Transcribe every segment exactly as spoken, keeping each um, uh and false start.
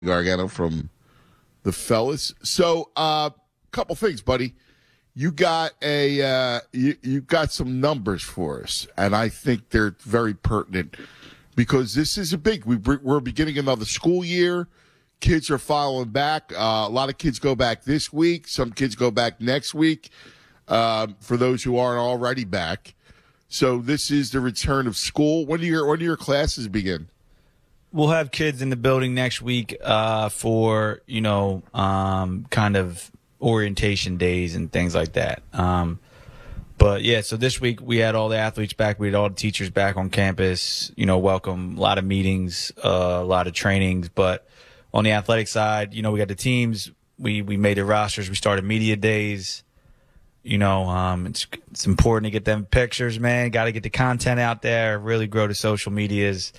Gargano from the fellas. So, a uh, couple things, buddy. You got a uh, you you got some numbers for us, and I think they're very pertinent because this is a big. We we're beginning another school year. Kids are following back. Uh, a lot of kids go back this week. Some kids go back next week. Um, for those who aren't already back, so this is the return of school. When do your when do your classes begin? We'll have kids in the building next week uh, for, you know, um, kind of orientation days and things like that. Um, but, yeah, so this week we had all the athletes back. We had all the teachers back on campus, you know, welcome, a lot of meetings, uh, a lot of trainings. But on the athletic side, you know, we got the teams. We, we made the rosters. We started media days. You know, um, it's it's important to get them pictures, man. Got to get the content out there, really grow the social medias.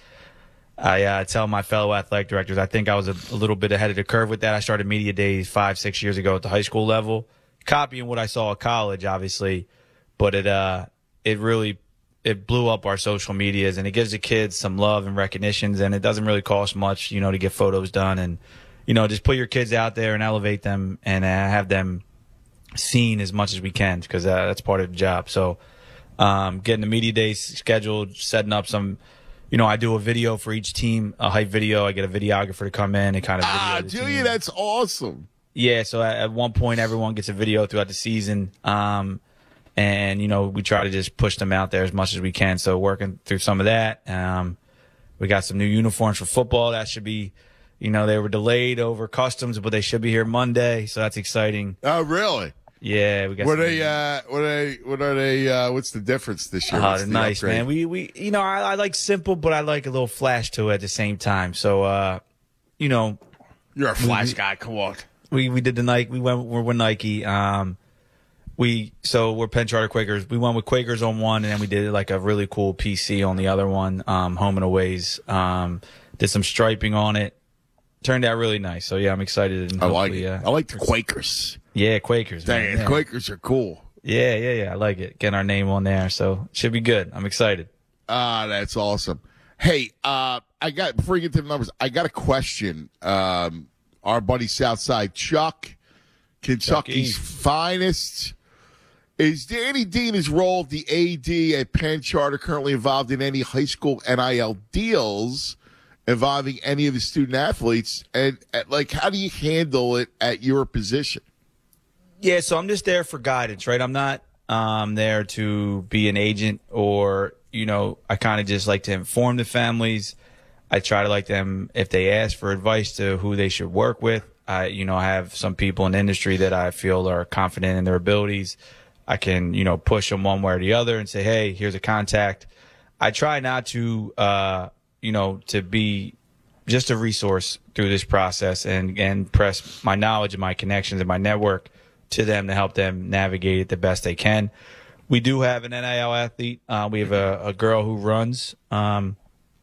I uh, tell my fellow athletic directors, I think I was a, a little bit ahead of the curve with that. I started media days five, six years ago at the high school level, copying what I saw at college, obviously. But it uh, it really it blew up our social medias, and it gives the kids some love and recognitions, and it doesn't really cost much, you know, to get photos done. And, you know, just put your kids out there and elevate them and uh, have them seen as much as we can because uh, that's part of the job. So um, getting the media days scheduled, setting up some – you know, I do a video for each team, a hype video. I get a videographer to come in and kind of video Ah, the do you? team. That's awesome. Yeah, so at, at one point, everyone gets a video throughout the season. Um, and, you know, we try to just push them out there as much as we can. So working through some of that. Um, we got some new uniforms for football. That should be, you know, they were delayed over customs, but they should be here Monday. So that's exciting. Oh, really? Yeah, we got. What are they? Uh, what are they? What are they? Uh, what's the difference this year? Oh, What's they're the nice, upgrade? man. We we you know I, I like simple, but I like a little flash to it at the same time. So, uh, you know, You're a flash guy. Come on. we we did the Nike. We went we're with Nike. Um, we so we're Penn Charter Quakers. We went with Quakers on one, and then we did like a really cool P C on the other one. Um, home and aways. Um, did some striping on it. Turned out really nice. So yeah, I'm excited. And I like hopefully, it. Uh, I like the Quakers. yeah, Quakers. Dang, Man, the yeah. Quakers are cool. yeah, yeah, yeah. I like it. Getting our name on there, so should be good. I'm excited. Ah, that's awesome. Hey, uh, I got before you get to the numbers, I got a question. Um, our buddy Southside Chuck, Kentucky's Chucky. finest. Is Danny Dean, his role of the A D at Penn Charter, currently involved in any high school N I L deals involving any of the student athletes? And, uh, like, how do you handle it at your position? Yeah, so I'm just there for guidance, right? I'm not um, there to be an agent or, you know, I kind of just like to inform the families. I try to like them, if they ask for advice to who they should work with. I, you know, I have some people in the industry that I feel are confident in their abilities. I can, you know, push them one way or the other and say, hey, here's a contact. I try not to, uh, you know, to be just a resource through this process and, and press my knowledge and my connections and my network to them to help them navigate it the best they can. We do have an N I L athlete. Uh, we have a, a girl who runs, um,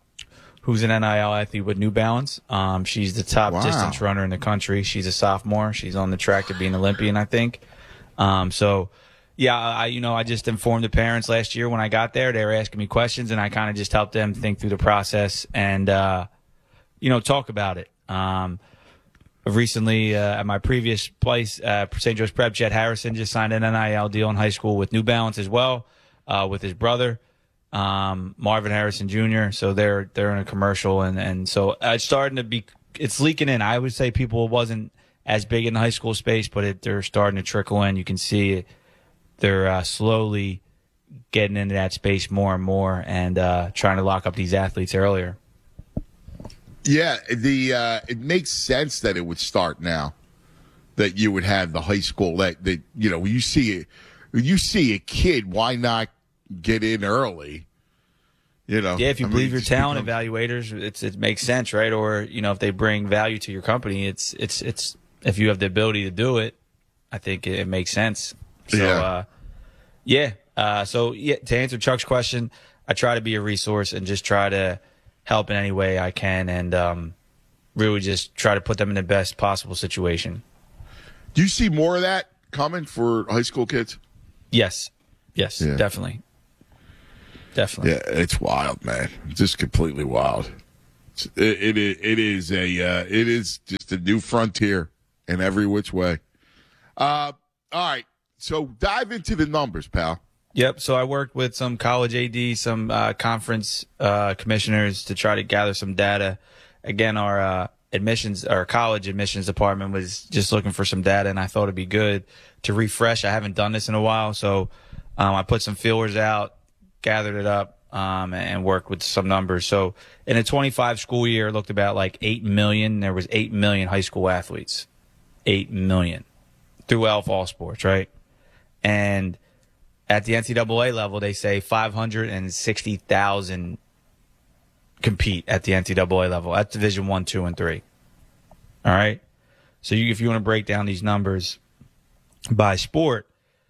who's an N I L athlete with New Balance. Um, she's the top Wow. distance runner in the country. She's a sophomore. She's on the track to be an Olympian, I think. Um, so, yeah, I, you know, I just informed the parents last year when I got there. They were asking me questions, and I kind of just helped them think through the process and, uh, you know, talk about it. Um, recently, uh, at my previous place, uh, Saint Joe's Prep, Jet Harrison just signed an N I L deal in high school with New Balance as well, uh, with his brother, um, Marvin Harrison Junior So they're they're in a commercial, and, and so it's starting to be, it's leaking in. I would say people wasn't as big in the high school space, but it, they're starting to trickle in. You can see it. They're uh, slowly getting into that space more and more and uh, trying to lock up these athletes earlier. Yeah, the uh, it makes sense that it would start now. That you would have the high school that, that you know when you see it, when you see a kid, why not get in early? You know, Yeah, if you I mean, believe it your just talent becomes- evaluators, it's it makes sense, right? Or you know, if they bring value to your company, it's it's it's if you have the ability to do it, I think it, it makes sense. So Yeah. uh, yeah, uh, so yeah, to answer Chuck's question, I try to be a resource and just try to help in any way I can, and um, really just try to put them in the best possible situation. Do you see more of that coming for high school kids? Yes, yes, Yeah. definitely, definitely. Yeah, it's wild, man. Just completely wild. It, it, it is a uh, it is just a new frontier in every which way. Uh, all right, so dive into the numbers, pal. Yep. So I worked with some college A D, some uh, conference uh, commissioners to try to gather some data. Again, our uh, admissions, our college admissions department was just looking for some data, and I thought it'd be good to refresh. I haven't done this in a while, so um, I put some feelers out, gathered it up. Um, and worked with some numbers. So in a twenty-five school year, it looked about like eight million. There was eight million high school athletes. eight million throughout all sports, right? And at the N C double A level, they say five hundred sixty thousand compete at the N C double A level. That's Division One, Two, and Three. All right? So you, if you want to break down these numbers by sport,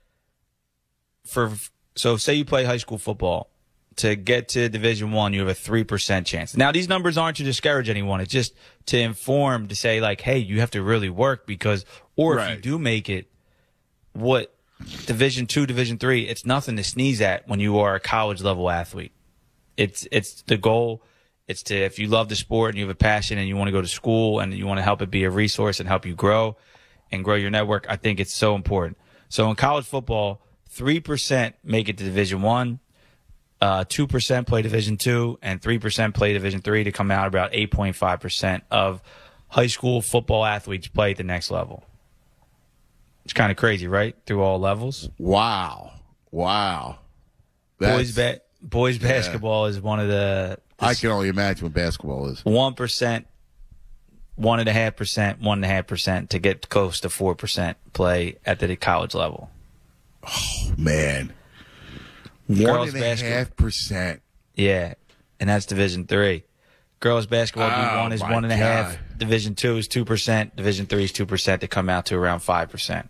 for so say you play high school football, to get to Division One, you have a three percent chance. Now, these numbers aren't to discourage anyone. It's just to inform, to say, like, hey, you have to really work because, or right. if you do make it, what Division Two, Division Three, it's nothing to sneeze at when you are a college level athlete. It's it's the goal. It's to, if you love the sport and you have a passion and you want to go to school and you want to help it be a resource and help you grow and grow your network, I think it's so important. So in college football, three percent make it to Division One. Uh, two percent play Division Two, and three percent play Division Three to come out about eight point five percent of high school football athletes play at the next level. It's kind of crazy, right? Through all levels. Wow. Wow. That's, boys ba- boys yeah. basketball is one of the... I can only imagine what basketball is. one percent, one point five percent, one point five percent to get close to four percent play at the college level. Oh, man. One and a half percent. Yeah, and that's Division Three. Girls basketball oh, D one is one and a half. Division Two is two percent. Division Three is two percent to come out to around five percent.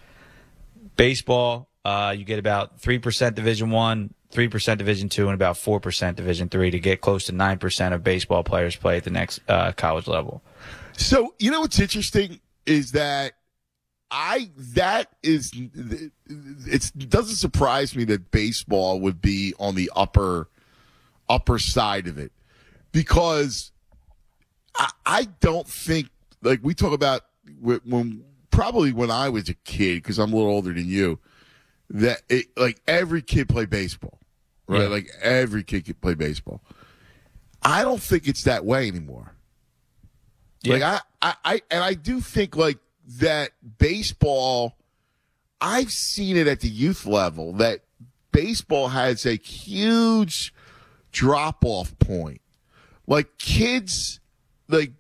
Baseball, uh, you get about three percent Division One, three percent Division Two, and about four percent Division Three to get close to nine percent of baseball players play at the next uh, college level. So you know what's interesting is that I that is it doesn't surprise me that baseball would be on the upper upper side of it, because I, I don't think, like we talk about when probably when I was a kid, because I'm a little older than you, that it, like every kid played baseball, right? Yeah. Like every kid could play baseball. I don't think it's that way anymore. Yeah. Like I, I, I and I do think like. That baseball, I've seen it at the youth level, that baseball has a huge drop-off point. Like, kids, like,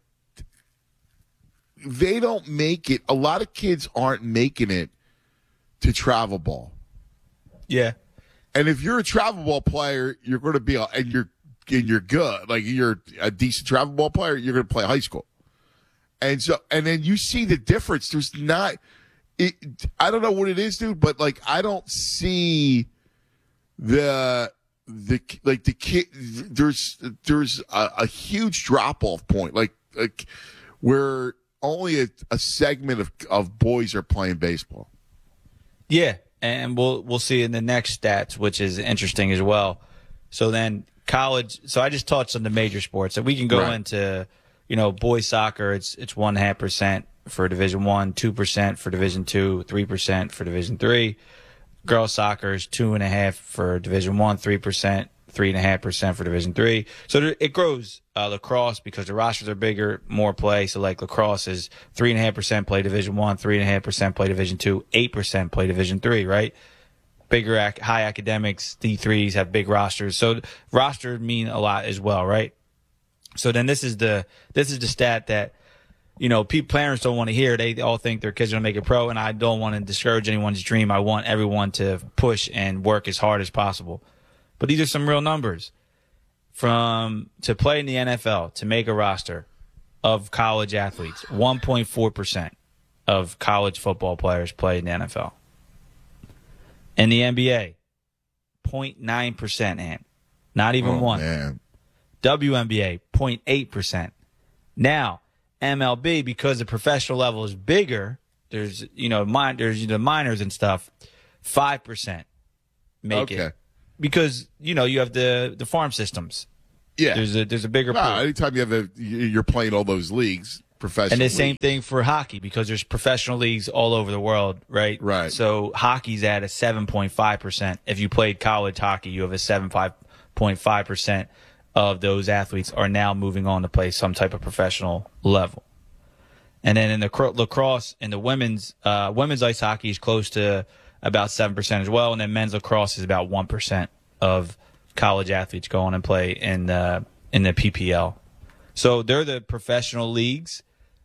they don't make it. A lot of kids aren't making it to travel ball. Yeah. And if you're a travel ball player, you're going to be, and you're, and you're good, like, you're a decent travel ball player, you're going to play high school. And so, and then you see the difference. There's not, it, I don't know what it is, dude, but like, I don't see the, the, like the kid, there's, there's a, a huge drop off point, like, like where only a, a segment of, of boys are playing baseball. Yeah. And we'll, we'll see in the next stats, which is interesting as well. So then college, so I just touched on the major sports, and we can go right. into, you know, boys soccer, it's it's one half percent for Division One, two percent for Division Two, three percent for Division Three. Girls soccer is two and a half for Division One, three percent, three and a half percent for Division Three. So it grows. Uh, lacrosse, because the rosters are bigger, more play. So like lacrosse is three and a half percent play Division One, three and a half percent play Division Two, eight percent play Division Three. Right? Bigger ac- high academics, D threes have big rosters. So rosters mean a lot as well, right? So then this is the this is the stat that, you know, people, parents don't want to hear. They all think their kids are going to make it pro, and I don't want to discourage anyone's dream. I want everyone to push and work as hard as possible. But these are some real numbers. From to play in the N F L, to make a roster of college athletes, one point four percent of college football players play in the N F L. In the N B A, zero point nine percent, and not even oh, one. Man. W N B A, zero point eight percent. Now, M L B, because the professional level is bigger, there's, you know, min- there's the minors and stuff, five percent make okay. it. Because, you know, you have the, the farm systems. Yeah. There's a there's a bigger No, pool. anytime you have a, you're playing all those leagues, professional. And the same league. thing for hockey because there's professional leagues all over the world, right? Right. So hockey's at a seven point five percent. If you played college hockey, you have a seven point five percent of those athletes are now moving on to play some type of professional level. And then in the cr- lacrosse and the women's uh, women's ice hockey is close to about seven percent as well. And then men's lacrosse is about one percent of college athletes go on and play in the, in the P P L. So they're the professional leagues.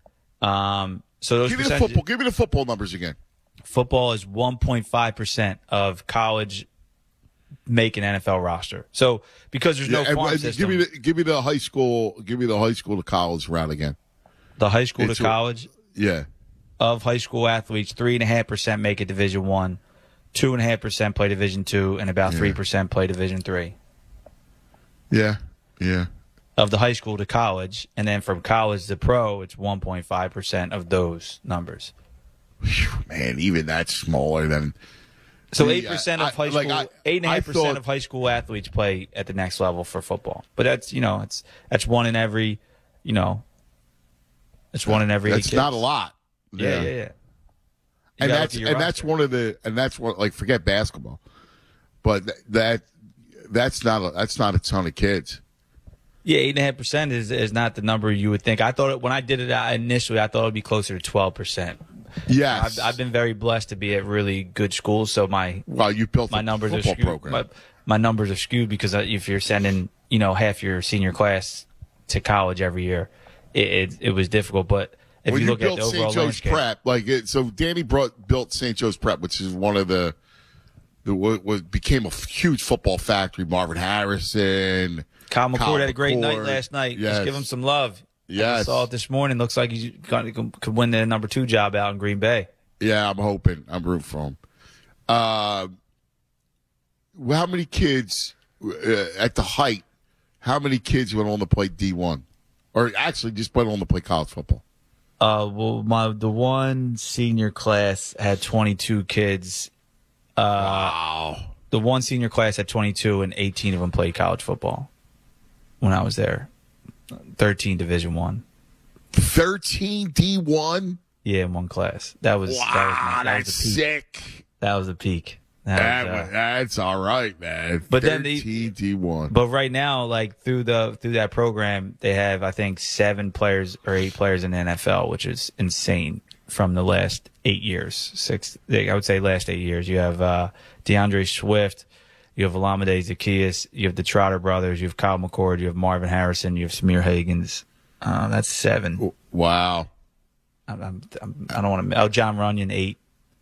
Um, so those Give me the percentages- football. Give me the football numbers again. Football is one point five percent of college make an N F L roster. So because there's no Yeah, and- farm and system, give me the give me the high school. Give me the high school to college route again. the high school It's to a- college Yeah. of high school athletes, three and a half percent make it Division One, two and a half percent play Division Two, and about Yeah. three percent play Division Three. Yeah. Yeah. Of the high school to college, and then from college to pro, it's one point five percent of those numbers. Phew, man, even that's smaller than. So Yeah, eight percent I- of high like, school, I- eight and a I half percent thought- of high school athletes play at the next level for football. But that's you know, it's that's one in every, you know, it's one in every. That's eight not a kids. lot. Yeah, yeah, yeah. You And gotta that's look at your and that's roster. one of the and that's what like forget basketball, but th- that that's not a, that's not a ton of kids. Yeah, eight and a half percent is is not the number you would think. I thought it, when I did it uh, initially, I thought it would be closer to twelve percent. Yes, I've, I've been very blessed to be at really good schools, so my well, you built my a numbers are football skewed. program. My, my numbers are skewed because if you're sending you know half your senior class to college every year, it it, it was difficult. But if when you you, look at built the overall Saint Joe's landscape, Prep, like it, so, Danny brought built Saint Joe's Prep, which is one of the the what, what became a huge football factory. Marvin Harrison, Kyle McCord Kyle had a great night McCord. last night. Yes. Just give him some love. I Yes. saw it this morning. Looks like he's gonna, could win the number two job out in Green Bay. Yeah, I'm hoping. I'm rooting for him. Uh, well, how many kids uh, at the height? How many kids went on to play D one, or actually just went on to play college football? Uh, well, my the one senior class had twenty-two kids. Uh, Wow. The one senior class had twenty-two, and eighteen of them played college football when I was there. thirteen Division One. thirteen D one? Yeah, in one class. That was Wow, that was, my, that that's was the peak. sick. That was the peak. That That was, uh, was- that's all right, man. But then the- thirteen D one. But right now, like through the through that program, they have I think seven players or eight players in the N F L, which is insane from the last eight years. Six, I would say, last eight years. You have uh, DeAndre Swift, you have Olamide Zaccheaus, you have the Trotter brothers, you have Kyle McCord, you have Marvin Harrison, you have Samir Higgins. Uh, that's seven. Wow. I'm, I'm, I'm, I don't want to. Oh, John Runyon, eight,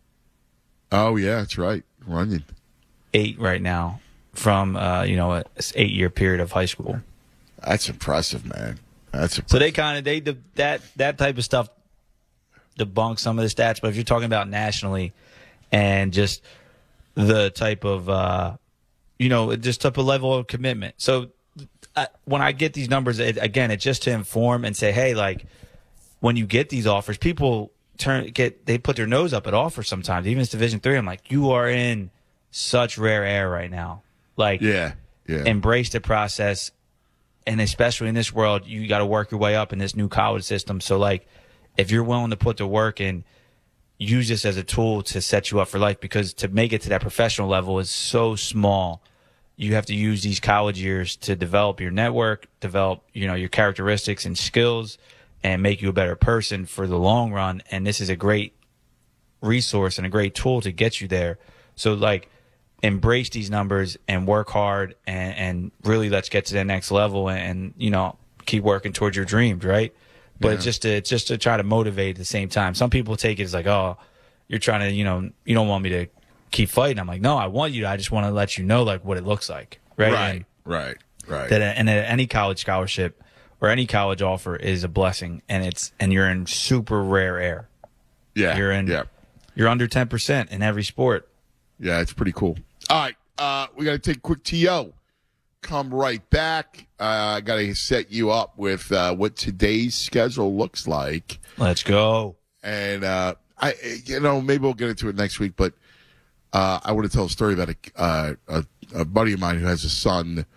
Oh yeah, that's right. Runyon. eight right now from uh, you know a eight year period of high school. That's impressive, man. That's impressive. So they kind of they de- that that type of stuff debunks some of the stats. But if you're talking about nationally and just the type of uh, you know just type of level of commitment. So I, when I get these numbers, it, again, it's just to inform and say, hey, like when you get these offers, people turn get they put their nose up at offers sometimes. Even if it's Division Three, I'm like, you are in such rare air right now. Like, Yeah. Yeah. embrace the process. And especially in this world, you got to work your way up in this new college system. So, like, if you're willing to put the work in, use this as a tool to set you up for life, because to make it to that professional level is so small. You have to use these college years to develop your network, develop, you know, your characteristics and skills, and make you a better person for the long run. And this is a great resource and a great tool to get you there. So, like, embrace these numbers and work hard, and, and really let's get to the next level, and, and you know keep working towards your dreams, right? But Yeah. it's just to it's just to try to motivate at the same time. Some people take it as like, oh, you're trying to, you know, you don't want me to keep fighting. I'm like, no, I want you to. I just want to let you know like what it looks like, right? Right. And Right. Right. that and that any college scholarship or any college offer is a blessing, and it's and you're in super rare air. yeah. You're in. Yeah. You're under ten percent in every sport. Yeah, it's pretty cool. All right, uh, we got to take a quick T O. Come right back. Uh, I got to set you up with uh, what today's schedule looks like, Let's go. and uh, I, you know, maybe we'll get into it next week. But uh, I want to tell a story about a, uh, a a buddy of mine who has a son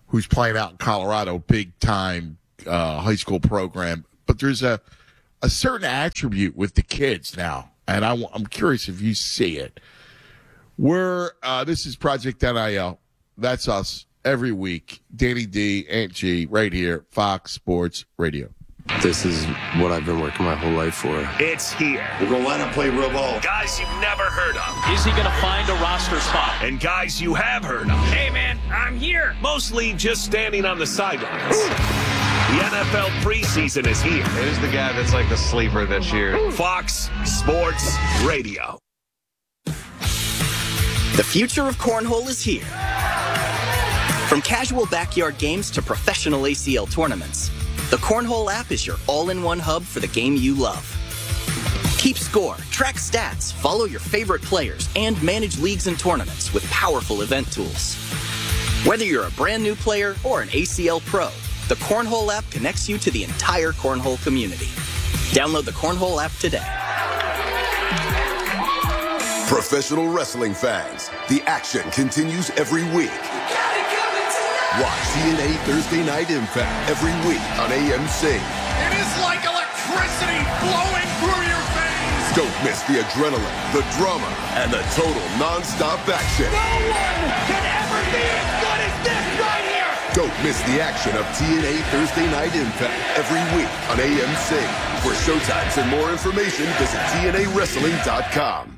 who's playing out in Colorado, big time uh, high school program. But there's a a certain attribute with the kids now, and I, I'm curious if you see it. We're uh, this is Project N I L. That's us every week. Danny D, Aunt G, right here, Fox Sports Radio. This is what I've been working my whole life for. It's here. We're going to line up, play real ball. Guys you've never heard of. Is he going to find a roster spot? And guys you have heard of. Hey, man, I'm here. Mostly just standing on the sidelines. The N F L preseason is here. Who's the guy that's like the sleeper this year? Fox Sports Radio. The future of cornhole is here. From casual backyard games to professional A C L tournaments, the Cornhole app is your all-in-one hub for the game you love. Keep score, track stats, follow your favorite players, and manage leagues and tournaments with powerful event tools. Whether you're a brand new player or an A C L pro, the Cornhole app connects you to the entire cornhole community. Download the Cornhole app today. Professional wrestling fans, the action continues every week. Watch T N A Thursday Night Impact every week on A M C. It is like electricity flowing through your veins. Don't miss the adrenaline, the drama, and the total non-stop action. No one can ever be as good as this right here. Don't miss the action of T N A Thursday Night Impact every week on A M C. For showtimes and more information, visit T N A wrestling dot com.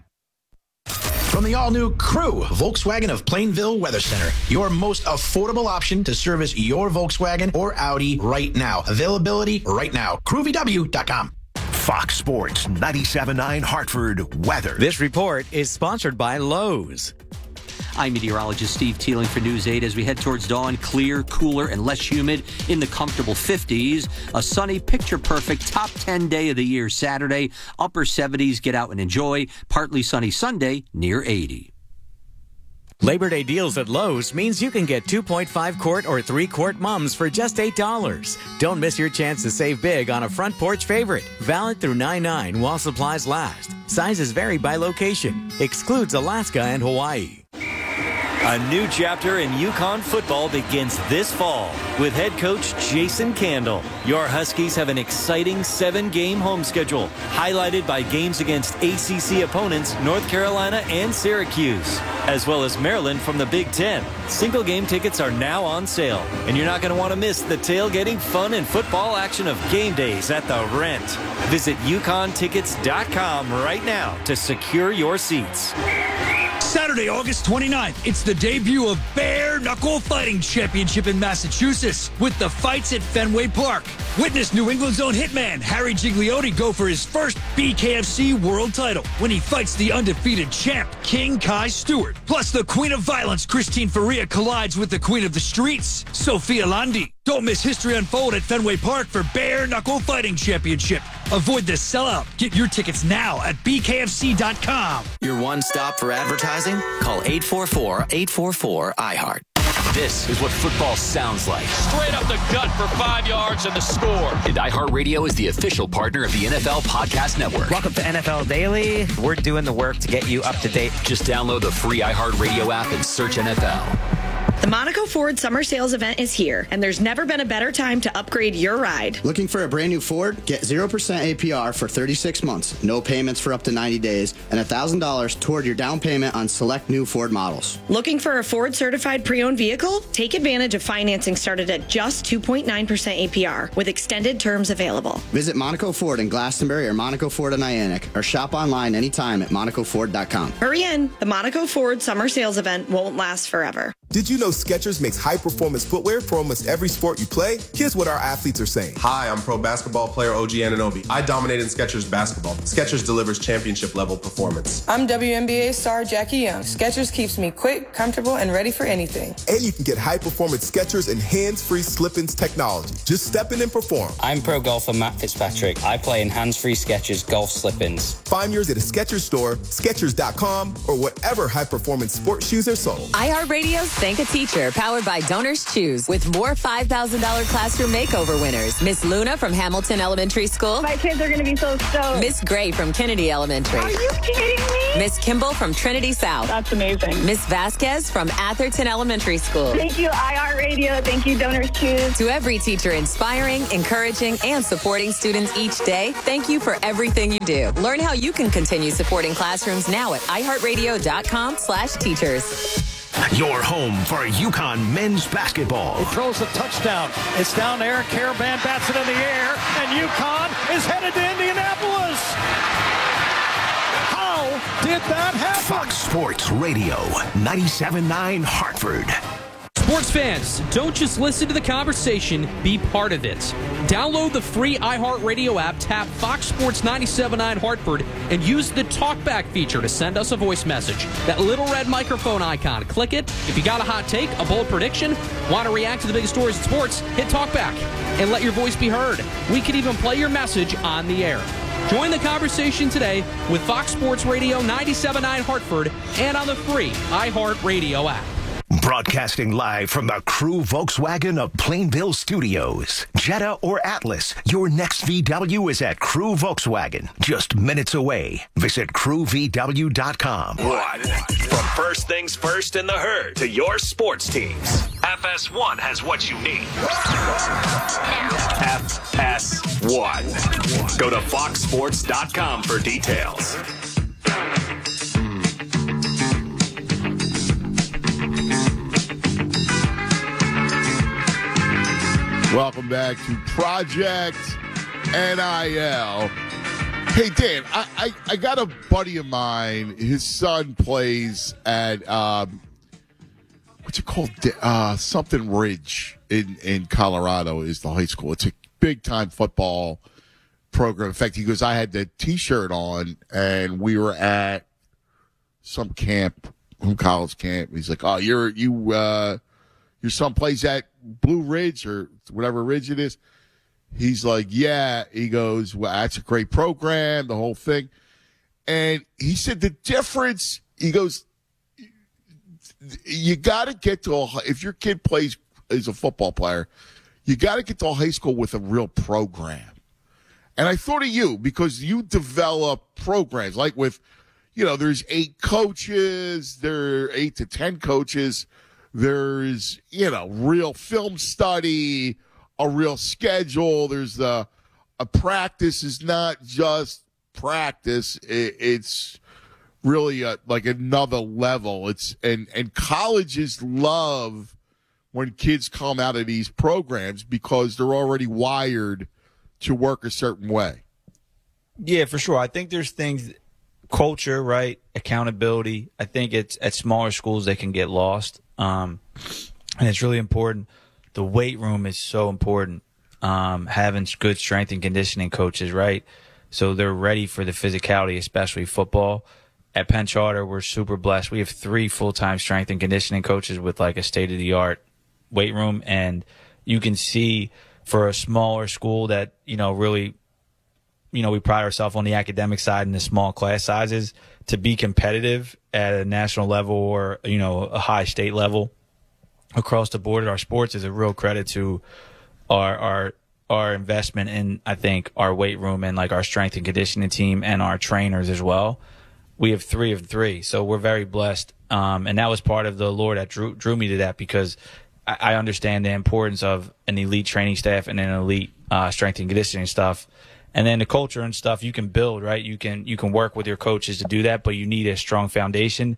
From the all-new Crew, Volkswagen of Plainville Weather Center, your most affordable option to service your Volkswagen or Audi right now. Availability right now. crew v w dot com. Fox Sports ninety-seven point nine Hartford weather. This report is sponsored by Lowe's. I'm meteorologist Steve Teeling for News eight as we head towards dawn. Clear, cooler, and less humid in the comfortable fifties. A sunny, picture-perfect top ten day of the year Saturday. Upper seventies, get out and enjoy. Partly sunny Sunday, near eighty. Labor Day deals at Lowe's means you can get two point five quart or three quart mums for just eight dollars. Don't miss your chance to save big on a front porch favorite. Valid through nine nine while supplies last. Sizes vary by location. Excludes Alaska and Hawaii. A new chapter in UConn football begins this fall with head coach Jason Candle. Your Huskies have an exciting seven-game home schedule, highlighted by games against A C C opponents North Carolina and Syracuse, as well as Maryland from the Big Ten. Single-game tickets are now on sale, and you're not going to want to miss the tailgating fun and football action of game days at the Rent. Visit U Conn tickets dot com right now to secure your seats. Saturday, August twenty-ninth, it's the debut of Bare Knuckle Fighting Championship in Massachusetts with the fights at Fenway Park. Witness New England's own hitman Harry Gigliotti go for his first B K F C world title when he fights the undefeated champ King Kai Stewart. Plus, the Queen of Violence Christine Faria collides with the Queen of the Streets, Sophia Landi. Don't miss history unfold at Fenway Park for Bare Knuckle Fighting Championship. Avoid the sellout. Get your tickets now at B K F C dot com. Your one stop for advertising? Call eight four four, eight four four, I heart. This is what football sounds like. Straight up the gut for five yards and the score. And iHeartRadio is the official partner of the N F L Podcast Network. Welcome to N F L Daily. We're doing the work to get you up to date. Just download the free iHeartRadio app and search N F L. The Monaco Ford Summer Sales Event is here, and there's never been a better time to upgrade your ride. Looking for a brand new Ford? Get zero percent A P R for thirty-six months, no payments for up to ninety days, and one thousand dollars toward your down payment on select new Ford models. Looking for a Ford certified pre-owned vehicle? Take advantage of financing started at just two point nine percent A P R with extended terms available. Visit Monaco Ford in Glastonbury or Monaco Ford in Niantic, or shop online anytime at monaco ford dot com. Hurry in. The Monaco Ford Summer Sales Event won't last forever. Did you know Skechers makes high-performance footwear for almost every sport you play? Here's what our athletes are saying. Hi, I'm pro basketball player O G Anunoby. I dominate in Skechers basketball. Skechers delivers championship-level performance. I'm W N B A star Jackie Young. Skechers keeps me quick, comfortable, and ready for anything. And you can get high-performance Skechers and hands-free slip-ins technology. Just step in and perform. I'm pro golfer Matt Fitzpatrick. I play in hands-free Skechers golf slip-ins. Find yours at a Skechers store, Skechers dot com, or whatever high-performance sports shoes are sold. iHeartRadio's Thank a Teacher, powered by Donors Choose, with more five thousand dollars classroom makeover winners. Miss Luna from Hamilton Elementary School. My kids are going to be so stoked. Miss Gray from Kennedy Elementary. Are you kidding me? Miss Kimball from Trinity South. That's amazing. Miss Vasquez from Atherton Elementary School. Thank you, iHeartRadio. Thank you, Donors Choose. To every teacher inspiring, encouraging, and supporting students each day, thank you for everything you do. Learn how you can continue supporting classrooms now at iHeartRadio.com slash teachers. Your home for UConn men's basketball. He throws a touchdown. It's down there. Caravan bats it in the air, and UConn is headed to Indianapolis. How did that happen? Fox Sports Radio, ninety-seven point nine Hartford. Sports fans, don't just listen to the conversation, be part of it. Download the free iHeartRadio app, tap Fox Sports ninety-seven point nine Hartford, and use the talkback feature to send us a voice message. That little red microphone icon, click it. If you got a hot take, a bold prediction, want to react to the biggest stories in sports, hit talkback and let your voice be heard. We can even play your message on the air. Join the conversation today with Fox Sports Radio ninety-seven point nine Hartford and on the free iHeartRadio app. Broadcasting live from the Crew Volkswagen of Plainville Studios. Jetta or Atlas, your next V W is at Crew Volkswagen. Just minutes away. Visit crew v w dot com. What? From first things first in the herd to your sports teams, F S one has what you need. F S one. Go to fox sports dot com for details. Welcome back to Project N I L. Hey, Dan, I, I, I got a buddy of mine. His son plays at, um, what's it called? Uh, something Ridge in, in Colorado is the high school. It's a big-time football program. In fact, he goes, I had the T-shirt on, and we were at some camp, some college camp. He's like, oh, you're, you, uh, your son plays at Blue Ridge or whatever ridge it is. He's like, yeah. He goes, well, that's a great program, the whole thing. And he said the difference, he goes, you got to get to a, if your kid plays as a football player, you got to get to a high school with a real program. And I thought of you because you develop programs like with, you know, there's eight coaches, there are eight to ten coaches. There's, you know, real film study, a real schedule. There's the, a practice is not just practice. It, it's really a, like another level. It's, and, and colleges love when kids come out of these programs because they're already wired to work a certain way. Yeah, for sure. I think there's things, culture, right? Accountability. I think it's at smaller schools they can get lost. Um, and it's really important. The weight room is so important. Um, having good strength and conditioning coaches, right? So they're ready for the physicality, especially football. At Penn Charter, we're super blessed. We have three full-time strength and conditioning coaches with like a state-of-the-art weight room. And you can see for a smaller school that, you know, really, you know, we pride ourselves on the academic side and the small class sizes to be competitive at a national level or, you know, a high state level across the board at our sports is a real credit to our, our, our investment in, I think, our weight room and like our strength and conditioning team and our trainers as well. We have three of three. So we're very blessed. Um, and that was part of the lure that drew, drew me to that because I, I understand the importance of an elite training staff and an elite, uh, strength and conditioning stuff. And then the culture and stuff you can build, right? You can you can work with your coaches to do that, but you need a strong foundation.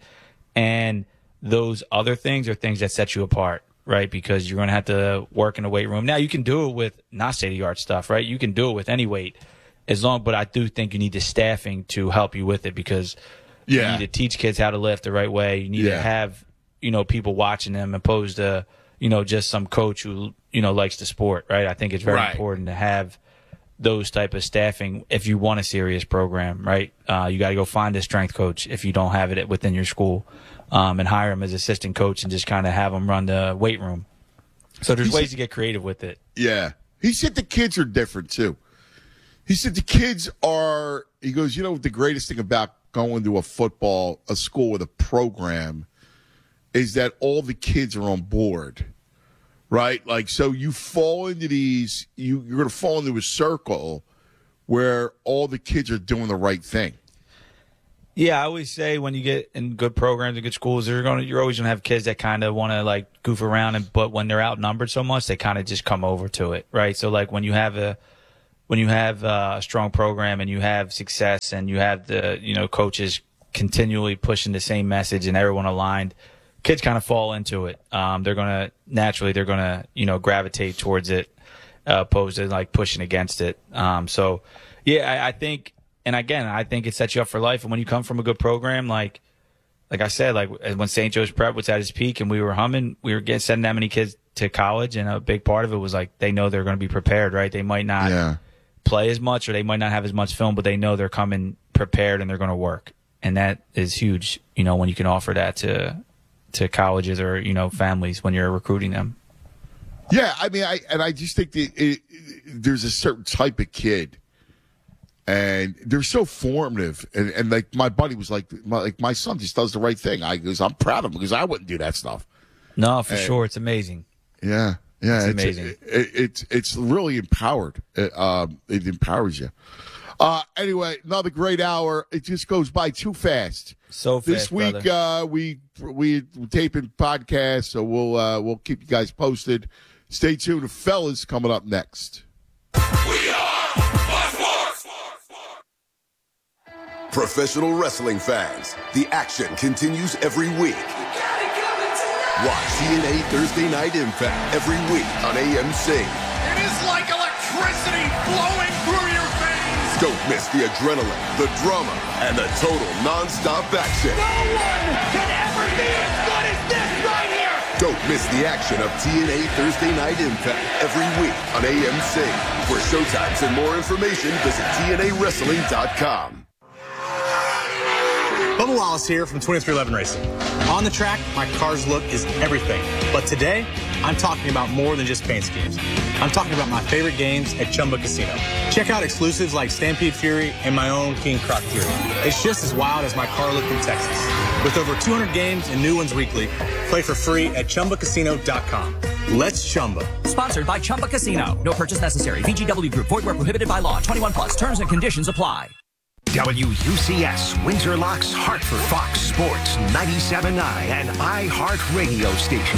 And those other things are things that set you apart, right? Because you're going to have to work in the weight room. Now, you can do it with not state-of-the-art stuff, right? You can do it with any weight as long, but I do think you need the staffing to help you with it because yeah. you need to teach kids how to lift the right way. You need yeah. to have, you know, people watching them opposed to, you know, just some coach who, you know, likes the sport, right? I think it's very right. important to have those type of staffing if you want a serious program, right? Uh, you got to go find a strength coach if you don't have it within your school um, and hire them as assistant coach and just kind of have them run the weight room. So there's he ways said, to get creative with it. Yeah. He said the kids are different too. He said the kids are, he goes, you know, the greatest thing about going to a football, a school with a program is that all the kids are on board, right? Like, so you fall into these, you, you're going to fall into a circle where all the kids are doing the right thing. Yeah, I always say when you get in good programs and good schools, you're going to, you're always going to have kids that kind of want to like goof around, and but when they're outnumbered so much, they kind of just come over to it, right? So like when you have a when you have a strong program and you have success and you have the you know coaches continually pushing the same message and everyone aligned, kids kind of fall into it. Um, they're going to naturally they're going to you know gravitate towards it, uh, opposed to like pushing against it. Um, so yeah, I, I think. And again, I think it sets you up for life. And when you come from a good program, like, like I said, like when Saint Joe's Prep was at its peak and we were humming, we were getting sending that many kids to college, and a big part of it was like they know they're going to be prepared, right? They might not yeah. play as much, or they might not have as much film, but they know they're coming prepared and they're going to work, and that is huge. You know, when you can offer that to to colleges or you know families when you're recruiting them. Yeah, I mean, I and I just think that it, it, there's a certain type of kid. And they're so formative, and, and like my buddy was like, my, like my son just does the right thing. I goes, I'm proud of him because I wouldn't do that stuff. No, for and, sure, it's amazing. Yeah, yeah, it's, it's amazing. It, it, it's it's really empowered. It, um, it empowers you. Uh, anyway, another great hour. It just goes by too fast. So fast, this week uh, we we we're taping podcasts, so we'll uh, we'll keep you guys posted. Stay tuned. The fellas coming up next. We are. Professional wrestling fans, the action continues every week. Watch T N A Thursday Night Impact every week on A M C. It is like electricity flowing through your veins. Don't miss the adrenaline, the drama, and the total non-stop action. No one can ever be as good as this right here. Don't miss the action of T N A Thursday Night Impact every week on A M C. For showtimes and more information, visit T N A wrestling dot com. Bubba Wallace here from twenty-three eleven Racing. On the track, my car's look is everything. But today, I'm talking about more than just paint schemes. I'm talking about my favorite games at Chumba Casino. Check out exclusives like Stampede Fury and my own King Croc Fury. It's just as wild as my car look in Texas. With over two hundred games and new ones weekly, play for free at Chumba Casino dot com. Let's Chumba. Sponsored by Chumba Casino. No purchase necessary. V G W Group. Void where prohibited by law. twenty-one plus. Terms and conditions apply. W U C S, Windsor Locks, Hartford, Fox Sports, ninety-seven point nine, and iHeart Radio Station.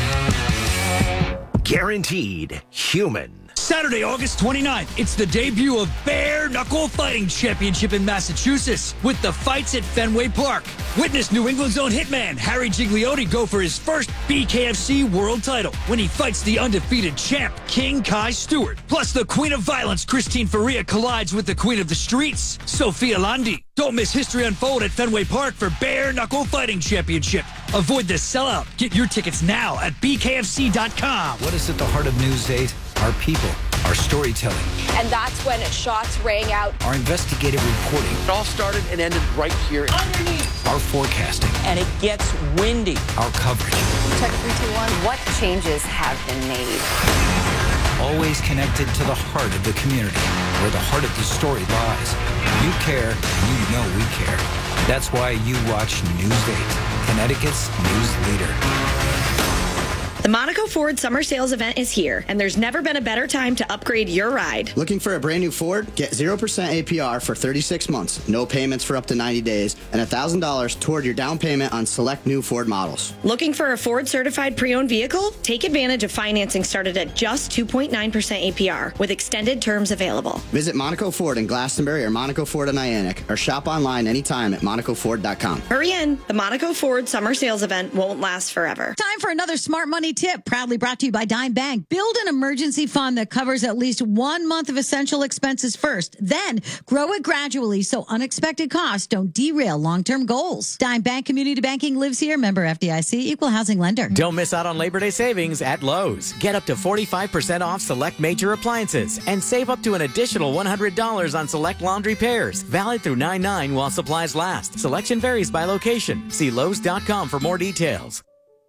Guaranteed human. Saturday, August twenty-ninth, it's the debut of Bare Knuckle Fighting Championship in Massachusetts with the fights at Fenway Park. Witness New England's own hitman Harry Gigliotti go for his first B K F C world title when he fights the undefeated champ King Kai Stewart. Plus, the Queen of Violence Christine Faria collides with the Queen of the Streets, Sophia Landi. Don't miss history unfold at Fenway Park for Bare Knuckle Fighting Championship. Avoid the sellout. Get your tickets now at B K F C dot com. What is at the heart of News eight? Our people, our storytelling. And that's when shots rang out. Our investigative reporting. It all started and ended right here. Underneath. Our forecasting. And it gets windy. Our coverage. Check three, two, one. What changes have been made? Always connected to the heart of the community, where the heart of the story lies. You care, you know we care. That's why you watch News eight, Connecticut's news leader. The Monaco Ford Summer Sales Event is here, and there's never been a better time to upgrade your ride. Looking for a brand new Ford? Get zero percent A P R for thirty-six months, no payments for up to ninety days, and one thousand dollars toward your down payment on select new Ford models. Looking for a Ford certified pre-owned vehicle? Take advantage of financing started at just two point nine percent A P R with extended terms available. Visit Monaco Ford in Glastonbury or Monaco Ford in Niantic, or shop online anytime at monaco ford dot com. Hurry in. The Monaco Ford Summer Sales Event won't last forever. Time for another Smart Money tip, proudly brought to you by Dime Bank. Build an emergency fund that covers at least one month of essential expenses first. Then grow it gradually so unexpected costs don't derail long-term goals. Dime Bank Community Banking lives here. Member F D I C, equal housing lender. Don't miss out on Labor Day savings at Lowe's. Get up to forty-five percent off select major appliances and save up to an additional one hundred dollars on select laundry pairs. Valid through nine nine while supplies last. Selection varies by location. See Lowe's dot com for more details.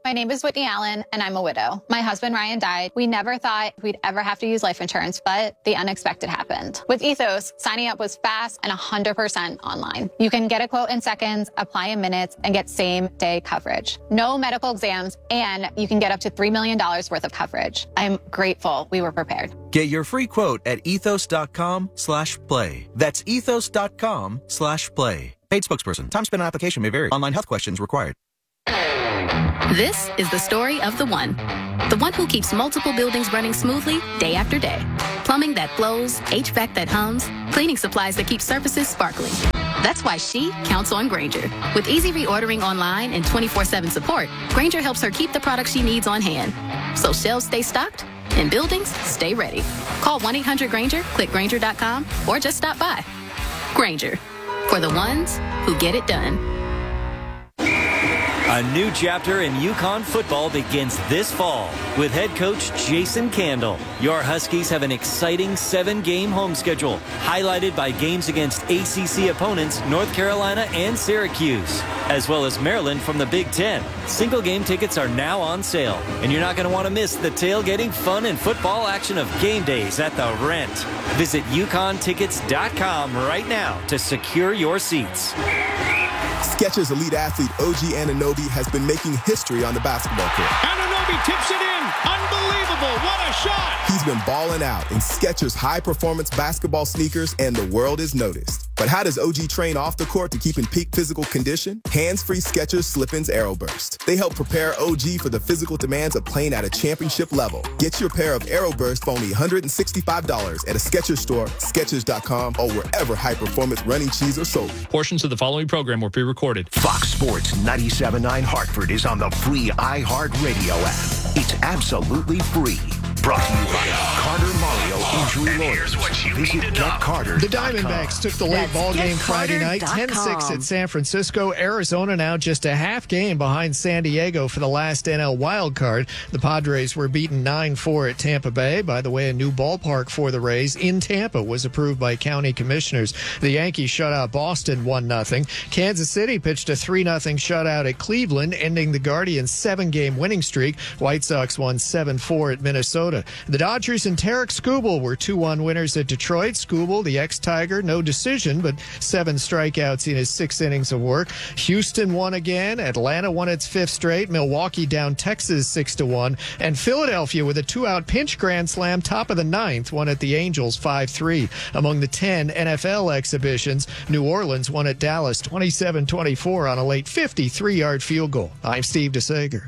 My name is Whitney Allen, and I'm a widow. My husband, Ryan, died. We never thought we'd ever have to use life insurance, but the unexpected happened. With Ethos, signing up was fast and one hundred percent online. You can get a quote in seconds, apply in minutes, and get same-day coverage. No medical exams, and you can get up to three million dollars worth of coverage. I'm grateful we were prepared. Get your free quote at ethos.com slash play. That's ethos.com slash play. Paid spokesperson. Time spent on application may vary. Online health questions required. This is the story of the one. The one who keeps multiple buildings running smoothly day after day. Plumbing that flows, H V A C that hums, cleaning supplies that keep surfaces sparkling. That's why she counts on Grainger. With easy reordering online and twenty-four seven support, Grainger helps her keep the products she needs on hand. So shelves stay stocked and buildings stay ready. Call one eight hundred Grainger, click Grainger dot com, or just stop by. Grainger, for the ones who get it done. A new chapter in UConn football begins this fall with head coach Jason Candle. Your Huskies have an exciting seven-game home schedule, highlighted by games against A C C opponents North Carolina and Syracuse, as well as Maryland from the Big Ten. Single-game tickets are now on sale, and you're not going to want to miss the tailgating fun and football action of game days at the Rent. Visit U Conn tickets dot com right now to secure your seats. Skechers elite athlete O G Anunoby has been making history on the basketball court. Anunoby tips it in. Unbelievable. What a shot. He's been balling out in Skechers high-performance basketball sneakers, and the world is noticed. But how does O G train off the court to keep in peak physical condition? Hands-free Skechers Slip-ins Aeroburst. They help prepare O G for the physical demands of playing at a championship level. Get your pair of Aeroburst for only one hundred sixty-five dollars at a Skechers store, Skechers dot com, or wherever high-performance running shoes are sold. Portions of the following program were pre-recorded. Fox Sports ninety-seven point nine Hartford is on the free iHeartRadio app. It's absolutely free. Brought to you by Carter Mario Injury Lawyers. Visit Get Carter. The Diamondbacks took the late That's ball game get Friday carter night, dot ten six com. at San Francisco. Arizona now just a half game behind San Diego for the last N L wild card. The Padres were beaten nine four at Tampa Bay. By the way, a new ballpark for the Rays in Tampa was approved by county commissioners. The Yankees shut out Boston one nothing. Kansas City pitched a three nothing shutout at Cleveland, ending the Guardians' seven-game winning streak. White Sox won seven four at Minnesota. The Dodgers and Tarek Skubal were two one winners at Detroit. Skubal, the ex-Tiger, no decision, but seven strikeouts in his six innings of work. Houston won again. Atlanta won its fifth straight. Milwaukee down Texas six to one. And Philadelphia with a two-out pinch grand slam top of the ninth won at the Angels five three. Among the ten N F L exhibitions, New Orleans won at Dallas twenty-seven twenty-four on a late fifty-three-yard field goal. I'm Steve DeSager.